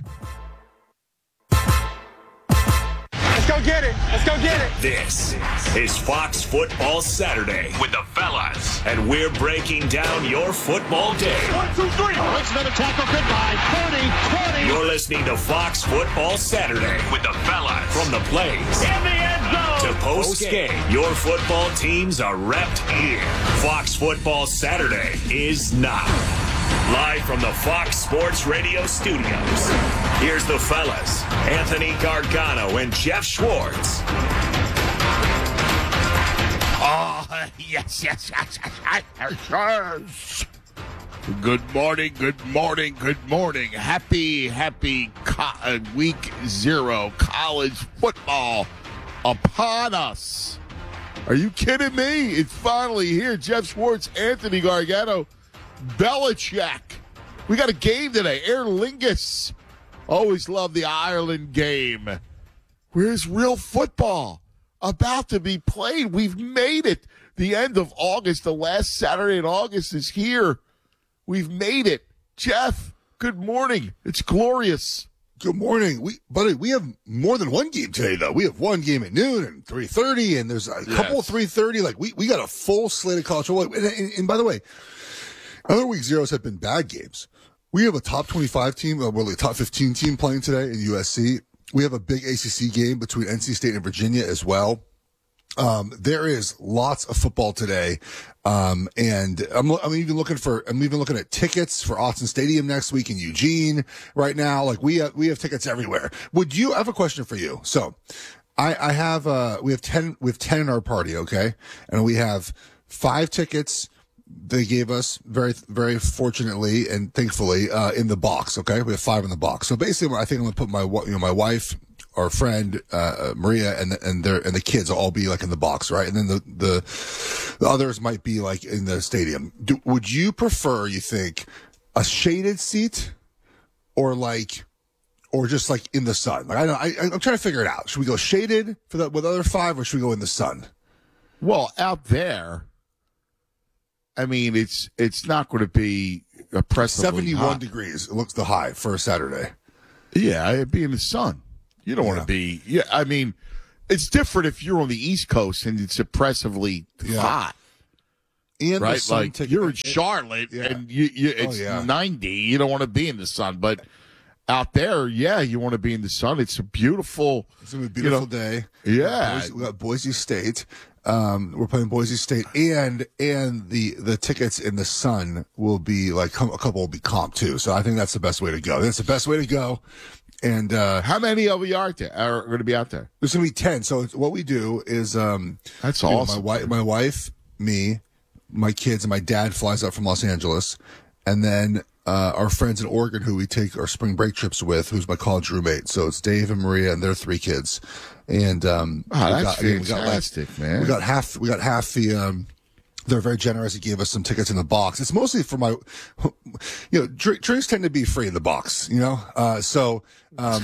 Let's go get it. Let's go get it. This is Fox Football Saturday with the fellas, and we're breaking down your football day. One, two, three. Makes another tackle. Goodbye. thirty, twenty. You're listening to Fox Football Saturday with the fellas. From the plays In the end zone. to post game, your football teams are repped here. Fox Football Saturday is now. Live from the Fox Sports Radio studios, here's the fellas, Anthony Gargano and Jeff Schwartz. Oh, yes, yes, yes, yes, yes, yes. Good morning, good morning, good morning. Happy, happy co- uh, week zero college football upon us. Are you kidding me? It's finally here. Jeff Schwartz, Anthony Gargano, Belichick. We got a game today. Aer Lingus. Always love the Ireland game. Where's real football? About to be played. We've made it. The end of August, the last Saturday in August is here. We've made it. Jeff, good morning. It's glorious. Good morning. We, buddy, we have more than one game today, though. We have one game at noon and three thirty, and there's a Yes. couple three thirty. Like, we, we got a full slate of college football. And, and, and by the way, other week zeros have been bad games. We have a top twenty-five team, uh, well, a top fifteen team playing today in U S C. We have a big A C C game between N C State and Virginia as well. Um, there is lots of football today. Um, and I'm, I'm even looking for, I'm even looking at tickets for Autzen Stadium next week in Eugene right now. Like we have, we have tickets everywhere. Would you, I have a question for you. So I, I have, uh, we have ten, we have ten in our party. Okay. And we have five tickets they gave us very, very fortunately and thankfully uh, in the box. Okay, we have five in the box. So basically, I think I'm gonna put my you know my wife, our friend uh, Maria, and and their and the kids will all be like in the box, right? And then the the, the others might be like in the stadium. Do, would you prefer? You think a shaded seat, or like, or just like in the sun? Like I don't, I, I'm trying to figure it out. Should we go shaded for the with other five, or should we go in the sun? Well, out there. I mean, it's it's not going to be oppressively seventy-one hot. degrees. It looks the high for a Saturday. Yeah, it'd be in the sun. You don't yeah. want to be. Yeah, I mean, it's different if you're on the East Coast and it's oppressively yeah. hot. And right, the sun like ticket, you're in Charlotte yeah. and you, you it's oh, yeah. ninety. You don't want to be in the sun, but out there, yeah, you want to be in the sun. It's a beautiful. It's gonna be a beautiful you know, day. Yeah, we got, Boise, we got Boise State. Um, we're playing Boise State, and and the the tickets in the sun will be like a couple will be comp too. So I think that's the best way to go. That's the best way to go. And uh, how many of you are there are going to be out there? There's going to be ten. So it's, what we do is um, that's you know, awesome. my wife, my wife, me, my kids, and my dad flies up from Los Angeles, and then uh, our friends in Oregon who we take our spring break trips with, who's my college roommate. So it's Dave and Maria and their three kids. And um, oh, we that's got, again, we got fantastic, like, man. We got half. We got half the. Um, they're very generous. They gave us some tickets in the box. It's mostly for my, you know, drink, drinks tend to be free in the box. You know, uh, so um,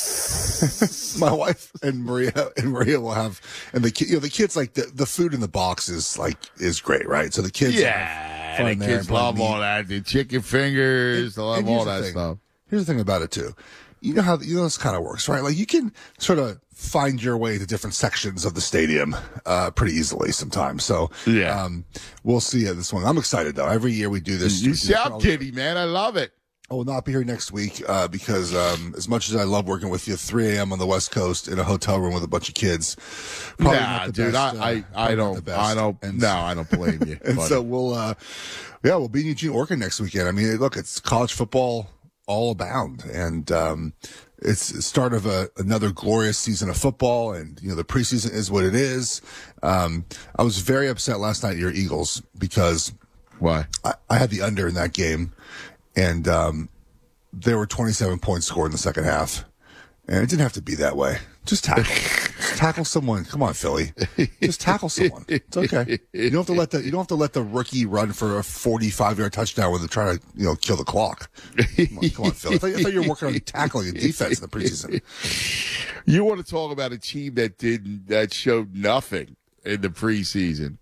my wife and Maria and Maria will have, and the ki- you know the kids like the the food in the box is like is great, right? So the kids, yeah, the kids love all that. The chicken fingers, they love all that stuff. Here's the thing about it too. You know how you know this kind of works, right? Like you can sort of find your way to different sections of the stadium uh, pretty easily sometimes. So yeah, um, we'll see at this one. I'm excited though. Every year we do this. You sound giddy, man. I love it. I will not be here next week uh, because um, as much as I love working with you, three a.m. on the West Coast in a hotel room with a bunch of kids. Probably nah, not the dude, best, I, uh, I, I don't, I don't, and no, I don't blame you. And buddy. So we'll, uh, yeah, we'll be in Eugene, Oregon next weekend. I mean, look, it's college football all abound, and um, it's the start of a, another glorious season of football, and you know the preseason is what it is. Um, I was very upset last night at your Eagles because why I, I had the under in that game, and um, there were twenty-seven points scored in the second half, and it didn't have to be that way. Just tackle, just tackle someone. Come on, Philly, just tackle someone. It's okay. You don't have to let the you don't have to let the rookie run for a forty-five yard touchdown when they're trying to you know kill the clock. Come on, come on Philly. I thought, I thought you were working on tackling and defense in the preseason. You want to talk about a team that didn't that showed nothing in the preseason?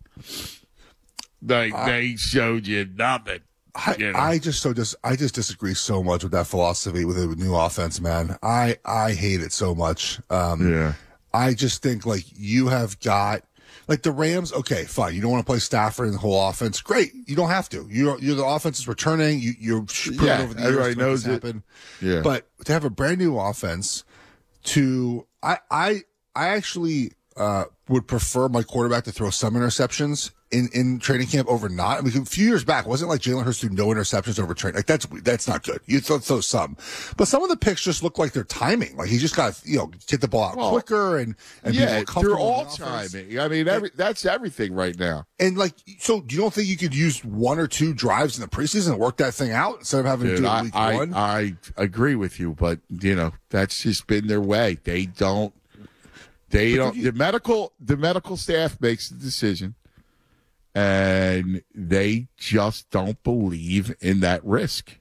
Like uh, they showed you nothing. I, you know? I just so dis- I just disagree so much with that philosophy with the new offense, man. I I hate it so much. Um, yeah. I just think like you have got like the Rams. Okay, fine. You don't want to play Stafford in the whole offense. Great. You don't have to. You're you're the offense is returning. You you're yeah. over the Everybody years knows it. Happen. Yeah. But to have a brand new offense, to I I I actually uh, would prefer my quarterback to throw some interceptions in, in training camp over not. I mean, a few years back, wasn't it like Jalen Hurts threw no interceptions over training? Like that's that's not good. You throw, throw some, but some of the picks just look like they're timing. Like he just got you know get the ball out well, quicker and and yeah, be more comfortable. They're all timing. I mean, every, that's everything right now. And like, so you don't think you could use one or two drives in the preseason and work that thing out instead of having Dude, to do it I, week I, one? I agree with you, but you know that's just been their way. They don't. They but don't. You, the medical the medical staff makes the decision. And they just don't believe in that risk.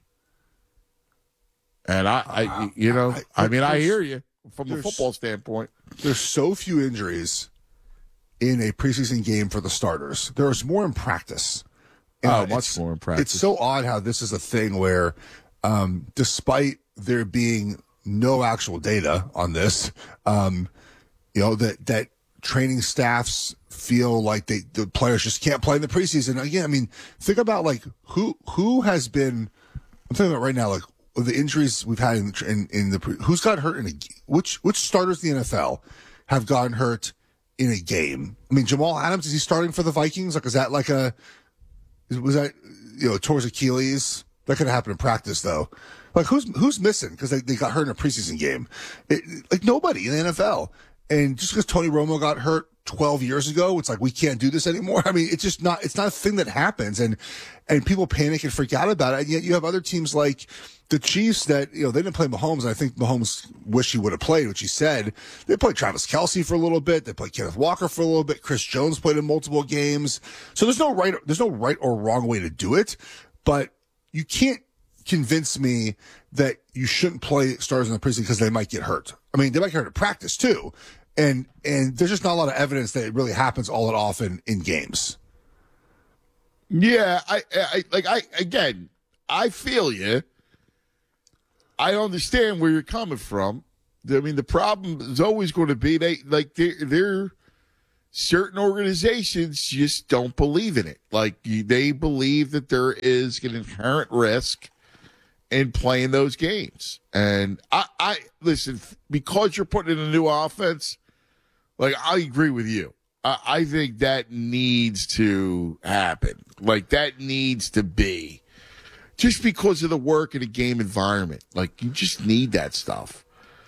And I, I you know, I, I, I mean, I hear you from a football standpoint. There's so few injuries in a preseason game for the starters. There's more in practice. Oh, much more in practice. It's so odd how this is a thing where, um, despite there being no actual data on this, um, you know, that, that training staffs feel like they the players just can't play in the preseason. Again, I mean, think about like who who has been. I'm thinking about right now, like the injuries we've had in the, in, in the pre, who's got hurt in a which which starters in the N F L have gotten hurt in a game. I mean, Jamal Adams, is he starting for the Vikings? Like, is that like a was that you know towards Achilles? That could happen in practice though. Like who's who's missing because they, they got hurt in a preseason game? It, like nobody in the N F L. and just because Tony Romo got hurt twelve years ago, it's like we can't do this anymore. I mean, it's just not. It's not a thing that happens, and and people panic and freak out about it. And yet you have other teams like the Chiefs that, you know, they didn't play Mahomes, and I think Mahomes wished he would have played, which he said. They played Travis Kelce for a little bit. They played Kenneth Walker for a little bit. Chris Jones played in multiple games. So there's no right, there's no right or wrong way to do it, but you can't convince me that you shouldn't play starters in the preseason because they might get hurt. I mean, they might get hurt at practice too. And, and there's just not a lot of evidence that it really happens all that often in games. Yeah. I, I, like, I, again, I feel you. I understand where you're coming from. I mean, the problem is always going to be they like they're, they're certain organizations just don't believe in it. Like they believe that there is an inherent risk in playing those games. And I, I listen, because you're putting in a new offense, like I agree with you. I, I think that needs to happen. Like that needs to be. Just because of the work in a game environment, like you just need that stuff.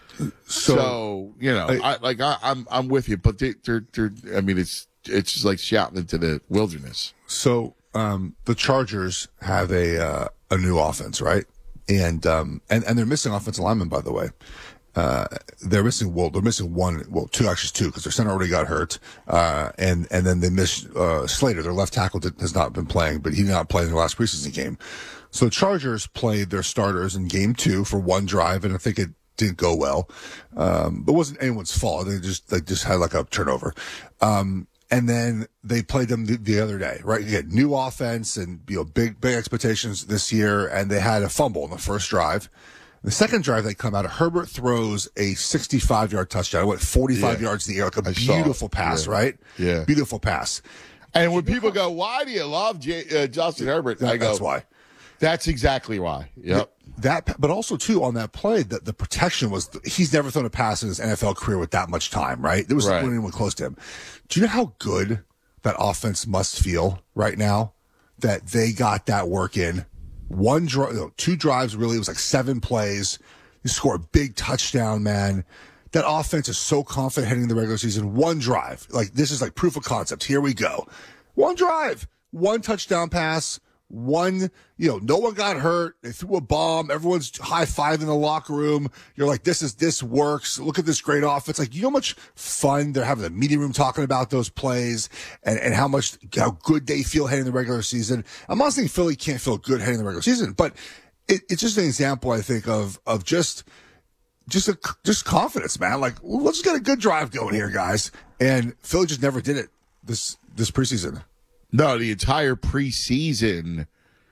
So, so you know, I, I like I, I'm I'm with you, but they, they're they're. I mean, it's it's just like shouting into the wilderness. So um, the Chargers have a uh, a new offense, right? And um and and they're missing offensive linemen, by the way. Uh, they're missing well, they're missing one, well, two actually two because their center already got hurt, uh, and and then they missed uh, Slater, their left tackle, that has not been playing, but he did not play in the last preseason game. So the Chargers played their starters in game two for one drive, and I think it didn't go well. Um, but it wasn't anyone's fault. They just they just had like a turnover. Um, and then they played them the, the other day, right? You get new offense and, you know, big big expectations this year, and they had a fumble in the first drive. The second drive they come out, Herbert throws a sixty-five-yard touchdown. It went forty-five yeah. yards in the air, like a I beautiful pass, yeah. right? Yeah. Beautiful pass. And when people go, why do you love J- uh, Justin Herbert? That, I go, that's why. That's exactly why. Yep. That, but also too on that play, that the protection was, he's never thrown a pass in his N F L career with that much time, right? There was right. anyone close to him. Do you know how good that offense must feel right now that they got that work in? One drive, no, two drives, really. It was like seven plays. You score a big touchdown, man. That offense is so confident heading into the regular season. One drive. Like, this is like proof of concept. Here we go. One drive. One touchdown pass. One, you know, no one got hurt. They threw a bomb. Everyone's high-fiving in the locker room. You're like, this is, this works. Look at this great offense. Like, you know how much fun they're having in the meeting room talking about those plays and, and how much, how good they feel heading the regular season. I'm not saying Philly can't feel good heading the regular season, but it, it's just an example, I think, of, of just, just a, just confidence, man. Like, well, let's get a good drive going here, guys. And Philly just never did it this, this preseason. No, the entire preseason,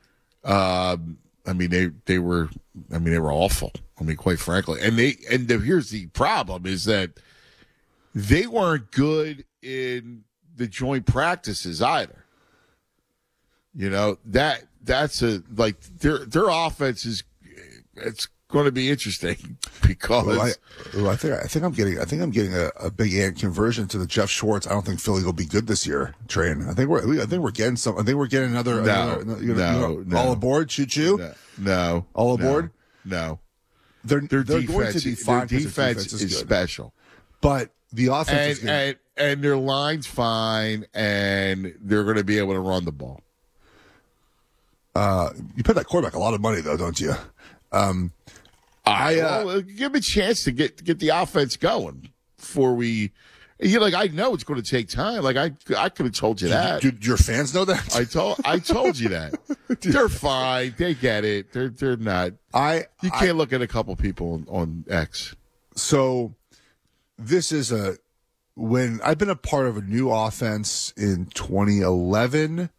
um, I mean, they, they were, I mean, they were awful. I mean, quite frankly. And they, and the, here's the problem is that they weren't good in the joint practices either. You know, that, that's a, like, their, their offense is, it's going to be interesting because well, I, well, I think I think I'm getting I think I'm getting a, a big ant conversion to the Jeff Schwartz. I don't think Philly will be good this year. Train. I think we're I think we're getting some. I think we're getting another. No, another, you know, no, you know, no. All aboard, choo choo. No, no, all aboard. No, no. They're their they're defense, going to be fine. Their defense, defense is, is good. special, but the offense and, is good. and and their line's fine, and they're going to be able to run the ball. Uh, you pay that quarterback a lot of money, though, don't you? Um. I uh, well, give him a chance to get get the offense going before we. You know, like I know it's going to take time. Like I, I could have told you that. Do, do your fans know that? I told, I told you that. They're fine. They get it. They're, they're not. I. You can't I, look at a couple people on, on X. So, this is a when I've been a part of a new offense in twenty eleven,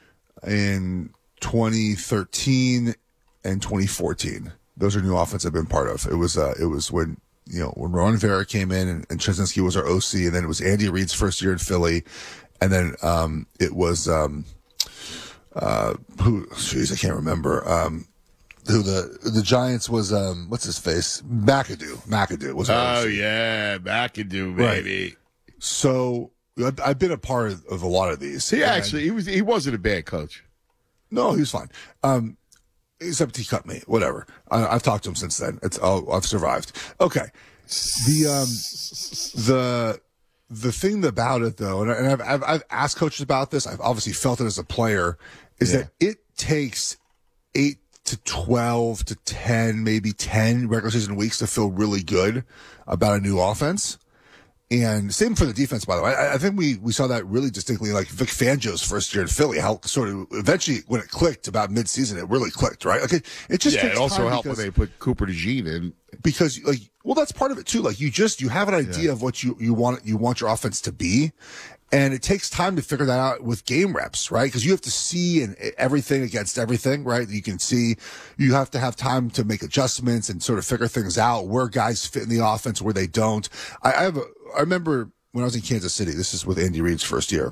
in twenty thirteen, and twenty fourteen. Those are new offenses I've been part of. It was uh, it was when you know when Ron Rivera came in and, and Chesinski was our O C, and then it was Andy Reid's first year in Philly, and then um, it was um, uh, who? Jeez, I can't remember. Um, who the the Giants was? Um, what's his face? McAdoo. McAdoo was. Our Oh O C. yeah, McAdoo, baby. Right. So I've, I've been a part of, of a lot of these. He actually he was he wasn't a bad coach. No, he was fine. Um, Except he cut me. Whatever. I, I've talked to him since then. It's oh, I've survived. Okay. The um, the the thing about it though, and, and I've, I've I've asked coaches about this. I've obviously felt it as a player, is yeah. that it takes eight to twelve to ten, maybe ten regular season weeks to feel really good about a new offense. And same for the defense, by the way. I, I think we, we saw that really distinctly, like Vic Fangio's first year in Philly, how sort of eventually when it clicked about mid-season, it really clicked, right? Like it, it just yeah, takes it also time helped because, when they put Cooper DeJean in. Because, like, well, that's part of it too. Like, you just, you have an idea yeah. of what you, you want, you want your offense to be. And it takes time to figure that out with game reps, right? Because you have to see and everything against everything, right? You can see, you have to have time to make adjustments and sort of figure things out, where guys fit in the offense, where they don't. I, I have a, I remember when I was in Kansas City, this is with Andy Reid's first year,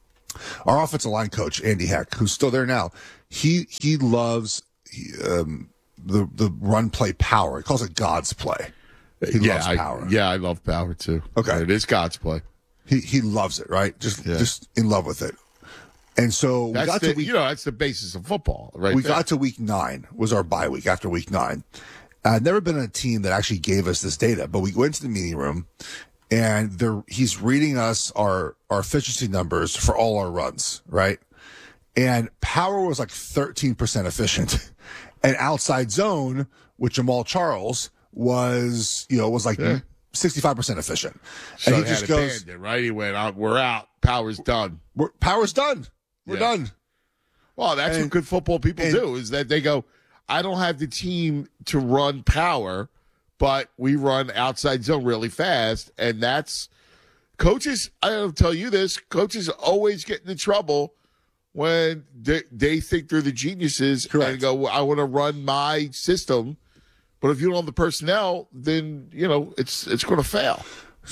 our offensive line coach, Andy Heck, who's still there now, he, he loves, he, um, the, the run play power. He calls it God's play. He yeah, loves I, power. Yeah, I love power too. Okay. It is God's play. He he loves it, right? Just yeah. just in love with it. And so that's we got the, to week, you know, that's the basis of football, right? We there. got to week nine, was our bye week after week nine. I'd never been on a team that actually gave us this data, but we went to the meeting room and there he's reading us our, our efficiency numbers for all our runs, right? And power was like thirteen percent efficient. And outside zone with Jamal Charles was, you know, was like yeah. sixty-five percent efficient. So and he just goes, it, right? He went out, we're out. Power's done. We're, power's done. We're yeah. done. Well, that's and, what good football people and, do, is that they go, I don't have the team to run power, but we run outside zone really fast. And that's coaches. I'll tell you this, coaches always get into trouble when they, they think they're the geniuses. Correct. And go, well, I want to run my system. But if you don't have the personnel, then, you know, it's it's going to fail.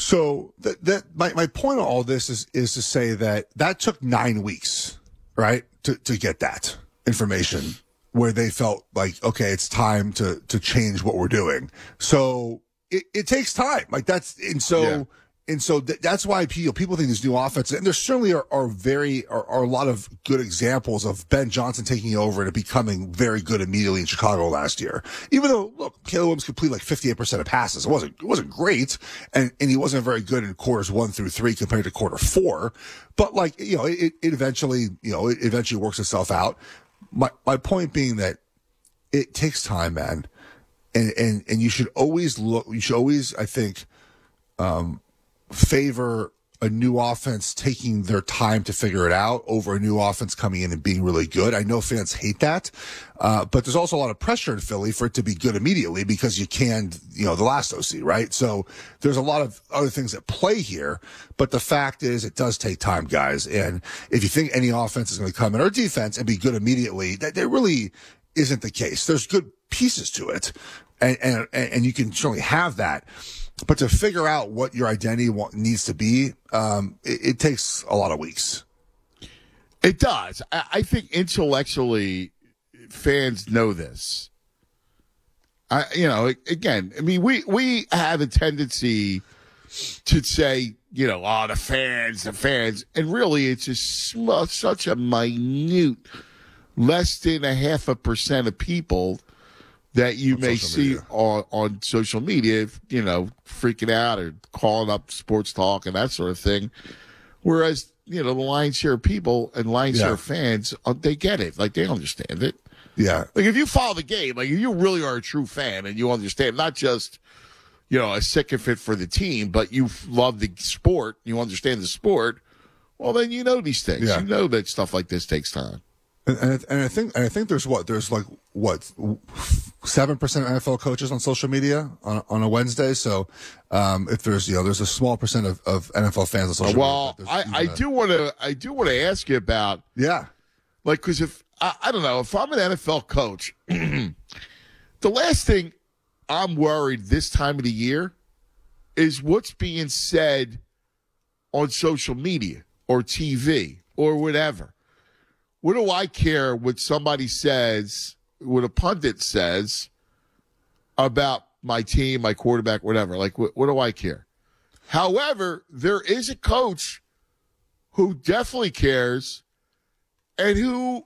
So that that my, my point of all this is is to say that that took nine weeks, right, to, to get that information where they felt like, okay, it's time to to change what we're doing. So it, it takes time. Like that's and so yeah. and so th- that's why people people think this new offense, and there certainly are, are very are, are a lot of good examples of Ben Johnson taking over and becoming very good immediately in Chicago last year. Even though, look, Caleb Williams completed like fifty-eight percent of passes. It wasn't, it wasn't great. And, and he wasn't very good in quarters one through three compared to quarter four. But like, you know, it, it eventually, you know, it eventually works itself out. My, my point being that it takes time, man. And, and, and you should always look, you should always, I think, um, favor a new offense taking their time to figure it out over a new offense coming in and being really good. I know fans hate that, uh, but there's also a lot of pressure in Philly for it to be good immediately because you canned, you know, the last O C, right? So there's a lot of other things at play here, but the fact is it does take time, guys. And if you think any offense is going to come in or defense and be good immediately, that, that really isn't the case. There's good pieces to it, and, and, and you can certainly have that. But to figure out what your identity want, needs to be, um, it, it takes a lot of weeks. It does. I, I think intellectually, fans know this. I, you know, again, I mean, we, we have a tendency to say, you know, oh, the fans, the fans. And really, it's just sm- such a minute, less than a half a percent of people that you on may see on, on social media, you know, freaking out or calling up sports talk and that sort of thing. Whereas, you know, the lion's share of people and lion's yeah. share of fans, uh, they get it. Like, they understand it. Yeah. Like, if you follow the game, like, if you really are a true fan and you understand, not just, you know, a sycophant for the team, but you love the sport, you understand the sport, well, then you know these things. Yeah. You know that stuff like this takes time. And, and, and I think and I think there's what there's like what seven percent of N F L coaches on social media on on a Wednesday. So um, if there's you know there's a small percent of, of N F L fans on social well, media. Well, I, I do want to I do want to ask you about yeah, like because if I, I don't know if I'm an N F L coach, the last thing I'm worried this time of the year is what's being said on social media or T V or whatever. What do I care what somebody says, what a pundit says about my team, my quarterback, whatever? Like, what, what do I care? However, there is a coach who definitely cares and who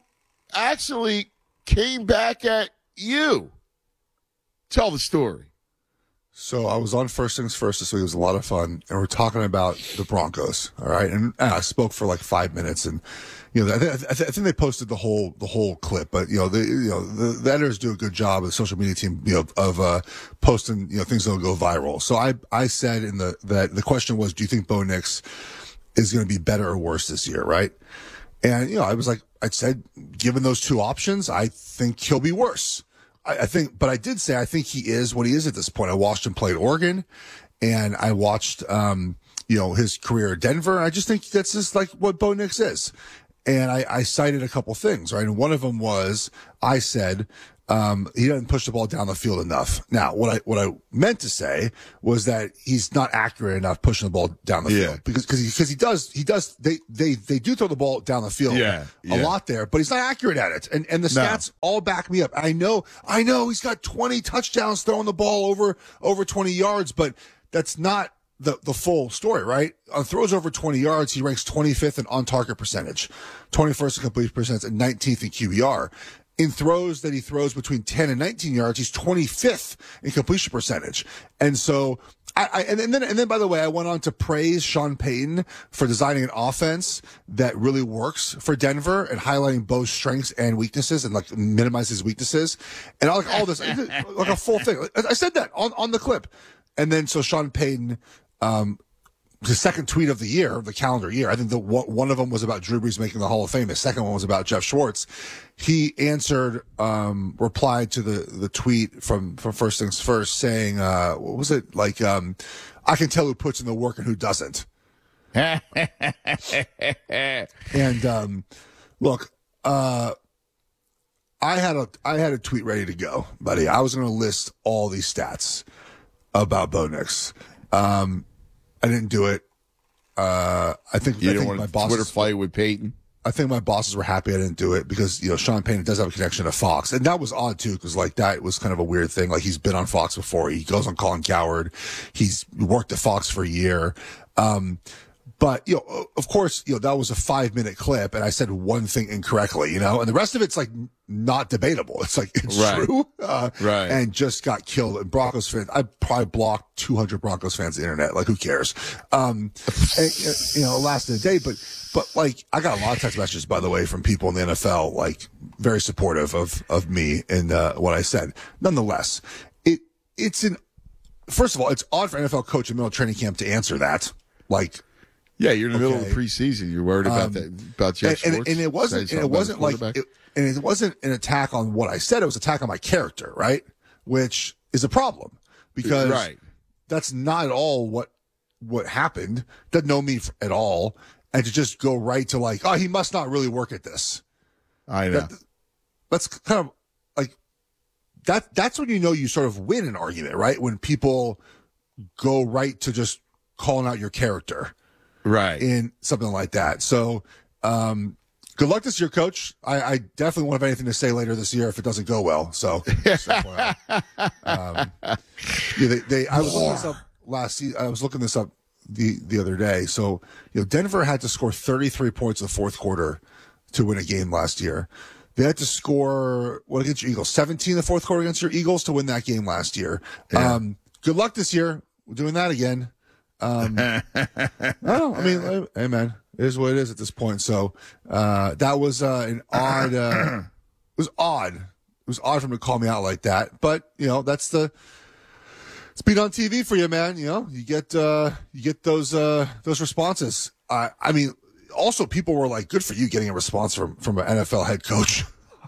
actually came back at you. Tell the story. So I was on First Things First this week. It was a lot of fun, and we're talking about the Broncos. All right, and, and I spoke for like five minutes, and you know, I, th- I, th- I think they posted the whole the whole clip. But you know, the you know the, the editors do a good job, the social media team, you know, of uh, posting you know things that'll go viral. So I I said in the that the question was, do you think Bo Nix is going to be better or worse this year? Right, and you know, I was like, I said, given those two options, I think he'll be worse. I think, but I did say I think he is what he is at this point. I watched him play at Oregon, and I watched, um, you know, his career at Denver. I just think that's just like what Bo Nix is. And I, I cited a couple things, right? And one of them was I said um, he doesn't push the ball down the field enough. Now, what I what I meant to say was that he's not accurate enough pushing the ball down the Yeah. field because because he, because he does he does they they they do throw the ball down the field Yeah, a yeah. lot there, but he's not accurate at it. And and the No. stats all back me up. I know I know he's got twenty touchdowns throwing the ball over over twenty yards, but that's not the the full story, right? On throws over twenty yards, he ranks twenty-fifth in on target percentage, twenty-first in completion percentage, and nineteenth in Q B R. In throws that he throws between ten and nineteen yards, he's twenty-fifth in completion percentage. And so I, I and, and then and then by the way, I went on to praise Sean Payton for designing an offense that really works for Denver and highlighting Bo's strengths and weaknesses and like minimize his weaknesses and I like all this like a full thing. I said that on, on the clip. And then so Sean Payton, um, the second tweet of the year, the calendar year, I think the one of them was about Drew Brees making the Hall of Fame. The second one was about Jeff Schwartz. He answered, um, replied to the, the tweet from, from First Things First saying, uh, what was it? Like, um, I can tell who puts in the work and who doesn't. And, um, look, uh, I had a, I had a tweet ready to go, buddy. I was going to list all these stats about Bo Nix. Um, I didn't do it. Uh, I think, You I didn't think want my to bosses, Twitter fight with Peyton? I think my bosses were happy I didn't do it because, you know, Sean Payton does have a connection to Fox. And that was odd too, because like that was kind of a weird thing. Like he's been on Fox before. He goes on Colin Cowherd. He's worked at Fox for a year. Um, But, you know, of course, you know, that was a five minute clip and I said one thing incorrectly, you know, and the rest of it's like not debatable. It's like, it's Right. true. Uh, Right. And just got killed. And Broncos fans, I probably blocked two hundred Broncos fans on the internet. Like, who cares? Um, and, you know, it lasted a day, but, but like, I got a lot of text messages, by the way, from people in the N F L, like very supportive of, of me and, uh, what I said. Nonetheless, it, it's an, first of all, it's odd for an N F L coach in middle of training camp to answer that. Like, Yeah, you're in the middle of Okay. the preseason. You're worried about Um, that about Jeff and, Schwartz. and, and it wasn't, saying and it something about wasn't the like, quarterback? it, and it wasn't an attack on what I said. It was an attack on my character, right? Which is a problem because Right. that's not at all what what happened. Doesn't know me f- at all, and to just go right to like, oh, he must not really work at this. I know. That, that's kind of like that. That's when you know you sort of win an argument, right? When people go right to just calling out your character. Right. In something like that. So, um, good luck this year, coach. I, I definitely won't have anything to say later this year if it doesn't go well. So, just F Y I. um, yeah, they, they, I was looking this up last season. I was looking this up the, the other day. So, you know, Denver had to score thirty-three points in the fourth quarter to win a game last year. They had to score, what, against your Eagles? seventeen in the fourth quarter against your Eagles to win that game last year. Yeah. Um, good luck this year. We're doing that again. Um, I don't, I mean, hey man, it is what it is at this point. So, uh, that was, uh, an odd, uh, it was odd. It was odd for him to call me out like that, but you know, that's the, it's being on T V for you, man. You know, you get, uh, you get those, uh, those responses. I, I mean, also people were like, good for you getting a response from, from an N F L head coach.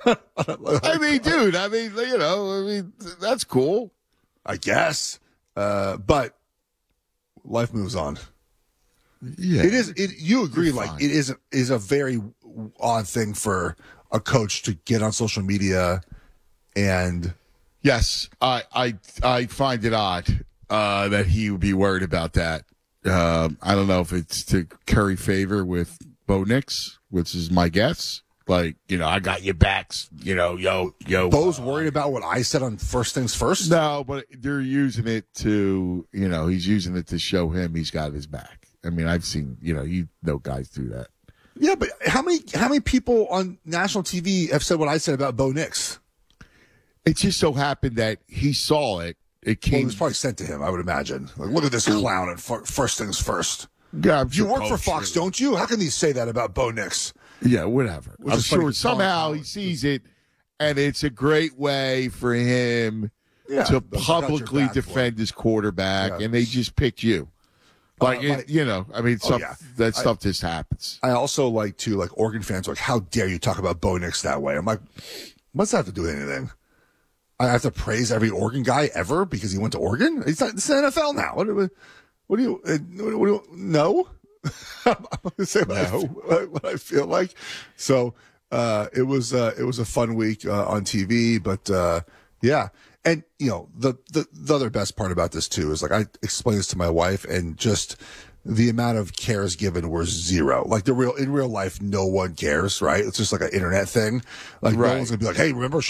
I mean, dude, I mean, you know, I mean, that's cool. I guess. Uh, but, life moves on. Yeah, it is. It you agree? Like it is is a very odd thing for a coach to get on social media, and yes, I I I find it odd uh, that he would be worried about that. Um, I don't know if it's to curry favor with Bo Nix, which is my guess. Like, you know, I got your backs, you know, yo, yo. Bo's worried about what I said on First Things First? No, but they're using it to, you know, he's using it to show him he's got his back. I mean, I've seen, you know, you know guys do that. Yeah, but how many how many people on national T V have said what I said about Bo Nix? It just so happened that he saw it it Well, came. it was probably sent to him, I would imagine. Like, look at this clown and f- first things first. Yeah, I'm You sure work for Coach Fox, did. don't you? How can he say that about Bo Nix? Yeah, whatever. Which I'm is funny sure 'cause Colin somehow he Cowherd- sees it, and it's a great way for him Yeah, to they've got your publicly back for it. defend his quarterback, Yeah. and they just picked you. Like, Uh, my- it, you know, I mean, Oh, stuff, yeah. that I- stuff just happens. I also like to, like, Oregon fans are like, how dare you talk about Bo Nix that way? I'm like, what's that have to do with anything? I have to praise every Oregon guy ever because he went to Oregon? It's, not, it's the N F L now. What, what, what do you, uh, what, what do you, no? I'm going to say what, No. I, what I feel like. So, uh, it was, uh, it was a fun week, uh, on T V, but, uh, yeah. And, you know, the, the, the other best part about this too is like, I explained this to my wife and just the amount of cares given were zero. Like the real, in real life, no one cares, right? It's just like an internet thing. Like no Right. one's gonna be like, hey, remember